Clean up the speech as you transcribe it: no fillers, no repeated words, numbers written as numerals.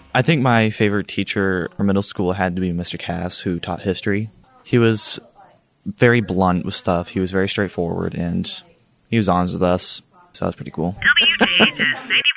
I think my favorite teacher for middle school had to be Mr. Cass, who taught history. He was very blunt with stuff. He was very straightforward, and he was honest with us, so that was pretty cool. WJHS